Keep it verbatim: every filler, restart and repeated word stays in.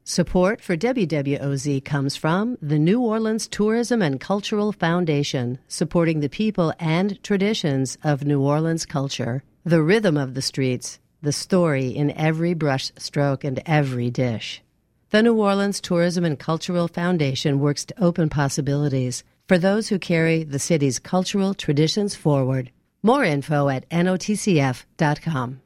Support for W W O Z comes from the New Orleans Tourism and Cultural Foundation, supporting the people and traditions of New Orleans culture. The rhythm of the streets, the story in every brush stroke and every dish. The New Orleans Tourism and Cultural Foundation works to open possibilities for those who carry the city's cultural traditions forward. More info at N O T C F dot com.